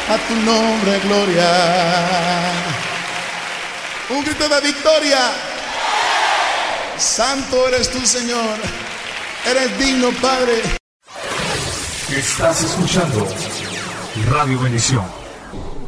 a tu nombre, gloria. Un grito de victoria. Santo eres tú, Señor. Eres digno, Padre. Estás escuchando Radio Bendición.